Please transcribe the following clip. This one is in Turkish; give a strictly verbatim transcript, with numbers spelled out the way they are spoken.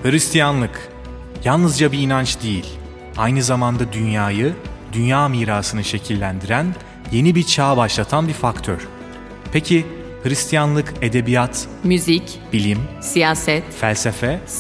Hristiyanlık yalnızca bir inanç değil, aynı zamanda dünyayı, dünya mirasını şekillendiren, yeni bir çağ başlatan bir faktör. Peki Hristiyanlık edebiyat, müzik, bilim, siyaset, felsefe